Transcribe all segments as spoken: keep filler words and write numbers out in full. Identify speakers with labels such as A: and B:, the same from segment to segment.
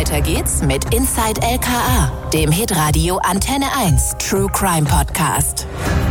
A: Weiter geht's mit Inside L K A, dem Hitradio Antenne eins True Crime Podcast.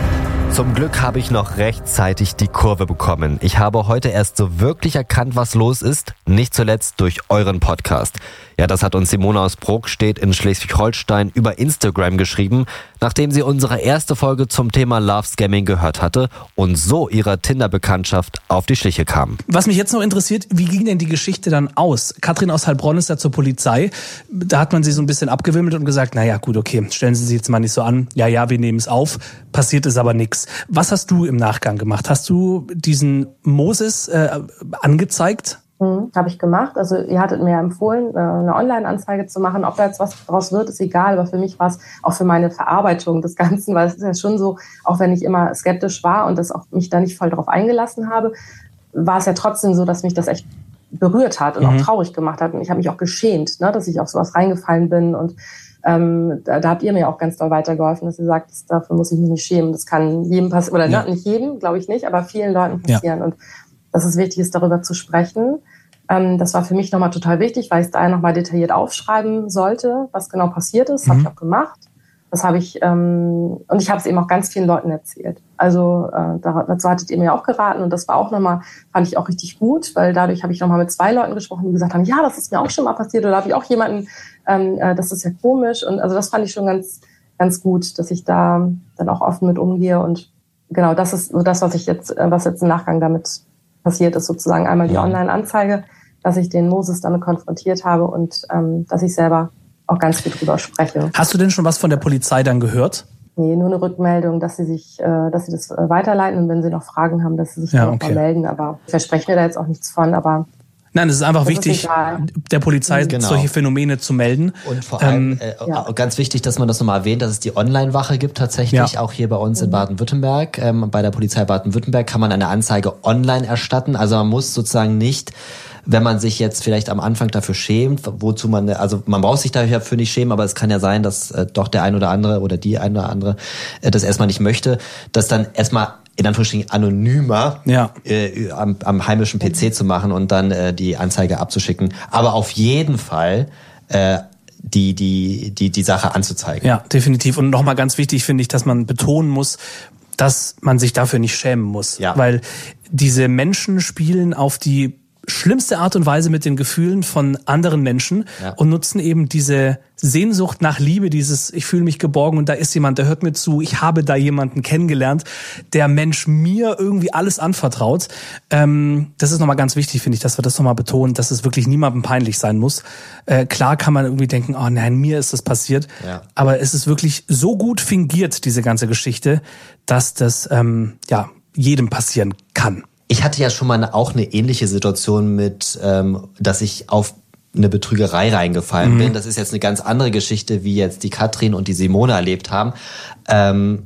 B: Zum Glück habe ich noch rechtzeitig die Kurve bekommen. Ich habe heute erst so wirklich erkannt, was los ist, nicht zuletzt durch euren Podcast. Ja, das hat uns Simone aus Brokstedt in Schleswig-Holstein über Instagram geschrieben, nachdem sie unsere erste Folge zum Thema Love Scamming gehört hatte und so ihrer Tinder-Bekanntschaft auf die Schliche kam.
C: Was mich jetzt noch interessiert, wie ging denn die Geschichte dann aus? Katrin aus Heilbronn ist ja zur Polizei. Da hat man sie so ein bisschen abgewimmelt und gesagt, naja gut, okay, stellen Sie sich jetzt mal nicht so an. Ja, ja, wir nehmen es auf. Passiert ist aber nichts. Was hast du im Nachgang gemacht? Hast du diesen Moses äh, angezeigt?
D: Mhm, habe ich gemacht. Also ihr hattet mir empfohlen, eine Online-Anzeige zu machen. Ob da jetzt was draus wird, ist egal. Aber für mich war es auch für meine Verarbeitung des Ganzen, weil es ist ja schon so, auch wenn ich immer skeptisch war und das auch mich da nicht voll drauf eingelassen habe, war es ja trotzdem so, dass mich das echt berührt hat und mhm. auch traurig gemacht hat. Und ich habe mich auch geschämt, ne, dass ich auf sowas reingefallen bin. Und ähm, da, da habt ihr mir auch ganz doll weitergeholfen, dass ihr sagt, das, dafür muss ich mich nicht schämen. Das kann jedem passieren, oder ja. nicht jedem, glaube ich nicht, aber vielen Leuten passieren. Ja. Und dass es wichtig ist, darüber zu sprechen. Ähm, das war für mich nochmal total wichtig, weil ich es da nochmal detailliert aufschreiben sollte, was genau passiert ist. Mhm. Habe ich auch gemacht. Das habe ich, ähm, und ich habe es eben auch ganz vielen Leuten erzählt. Also äh, dazu hattet ihr mir auch geraten und das war auch nochmal, fand ich auch richtig gut, weil dadurch habe ich nochmal mit zwei Leuten gesprochen, die gesagt haben, ja, das ist mir auch schon mal passiert oder habe ich auch jemanden, ähm, äh, das ist ja komisch. Und also das fand ich schon ganz, ganz gut, dass ich da dann auch offen mit umgehe. Und genau, das ist so das, was ich jetzt, was jetzt im Nachgang damit passiert ist, sozusagen einmal die Online-Anzeige, dass ich den Moses damit konfrontiert habe und ähm, dass ich selber auch ganz viel drüber spreche.
C: Hast du denn schon was von der Polizei dann gehört?
D: Nee, nur eine Rückmeldung, dass sie sich, äh, dass sie das äh, weiterleiten und wenn sie noch Fragen haben, dass sie sich ja, dann okay. mal melden. Aber ich verspreche mir da jetzt auch nichts von, aber
C: Nein, es ist einfach wichtig, ist der Polizei genau. solche Phänomene zu melden.
B: Und vor allem ähm, äh, ja. ganz wichtig, dass man das nochmal erwähnt, dass es die Online-Wache gibt tatsächlich, ja. auch hier bei uns in Baden-Württemberg. Ähm, bei der Polizei Baden-Württemberg kann man eine Anzeige online erstatten. Also man muss sozusagen nicht, wenn man sich jetzt vielleicht am Anfang dafür schämt, wozu man, also man braucht sich dafür nicht schämen, aber es kann ja sein, dass äh, doch der ein oder andere oder die ein oder andere äh, das erstmal nicht möchte, dass dann erstmal in Anführungsstrichen anonymer ja. äh, am, am heimischen P C zu machen und dann äh, die Anzeige abzuschicken. Aber auf jeden Fall äh, die die die die Sache anzuzeigen.
C: Ja, definitiv. Und nochmal ganz wichtig finde ich, dass man betonen muss, dass man sich dafür nicht schämen muss. Ja. Weil diese Menschen spielen auf die schlimmste Art und Weise mit den Gefühlen von anderen Menschen ja. und nutzen eben diese Sehnsucht nach Liebe, dieses ich fühle mich geborgen und da ist jemand, der hört mir zu, ich habe da jemanden kennengelernt, der Mensch mir irgendwie alles anvertraut. Ähm, das ist nochmal ganz wichtig, finde ich, dass wir das nochmal betonen, dass es wirklich niemandem peinlich sein muss. Äh, klar kann man irgendwie denken, oh nein, mir ist das passiert, ja. aber es ist wirklich so gut fingiert, diese ganze Geschichte, dass das ähm, ja jedem passieren kann.
B: Ich hatte ja schon mal eine, auch eine ähnliche Situation mit, ähm, dass ich auf eine Betrügerei reingefallen mhm. bin. Das ist jetzt eine ganz andere Geschichte, wie jetzt die Katrin und die Simone erlebt haben. Ähm,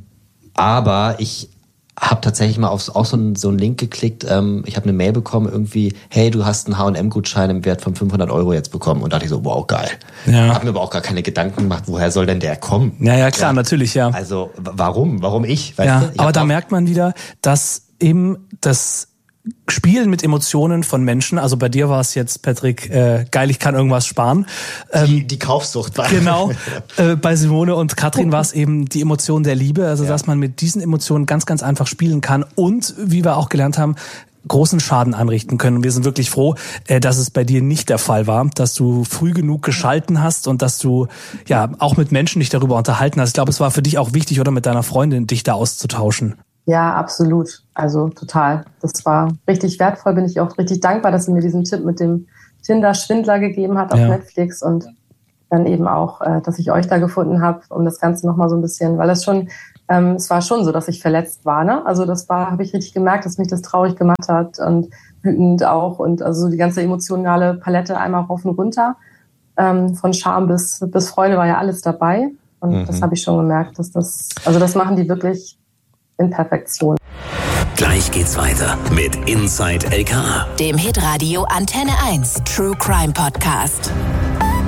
B: aber ich habe tatsächlich mal auf auch so einen, so einen Link geklickt. Ähm, ich habe eine Mail bekommen, irgendwie, hey, du hast einen H und M-Gutschein im Wert von fünfhundert Euro jetzt bekommen. Und dachte ich so, wow, geil. Ja. Hab mir aber auch gar keine Gedanken gemacht, woher soll denn der kommen?
C: Ja, ja, klar, ja. natürlich, ja.
B: Also warum? Warum ich? Weißt
C: ja,
B: du? Ich
C: aber da merkt man wieder, dass eben das Spielen mit Emotionen von Menschen, also bei dir war es jetzt, Patrick, äh, geil, ich kann irgendwas sparen. Ähm,
B: die, die Kaufsucht war.
C: Genau, äh, bei Simone und Katrin war es eben die Emotion der Liebe, also ja. dass man mit diesen Emotionen ganz, ganz einfach spielen kann und, wie wir auch gelernt haben, großen Schaden anrichten können. Und wir sind wirklich froh, äh, dass es bei dir nicht der Fall war, dass du früh genug geschalten hast und dass du ja auch mit Menschen dich darüber unterhalten hast. Ich glaube, es war für dich auch wichtig, oder mit deiner Freundin, dich da auszutauschen.
D: Ja, absolut. Also total. Das war richtig wertvoll. Bin ich auch richtig dankbar, dass sie mir diesen Tipp mit dem Tinder-Schwindler gegeben hat auf ja. Netflix und dann eben auch, dass ich euch da gefunden habe, um das Ganze nochmal so ein bisschen, weil das schon, ähm, es war schon so, dass ich verletzt war, ne? Also das war, habe ich richtig gemerkt, dass mich das traurig gemacht hat und wütend auch und also die ganze emotionale Palette einmal rauf und runter. Ähm, von Scham bis, bis Freude war ja alles dabei und mhm. das habe ich schon gemerkt, dass das, also das machen die wirklich in Perfektion.
A: Gleich geht's weiter mit Inside L K A, dem Hitradio Antenne eins True Crime Podcast.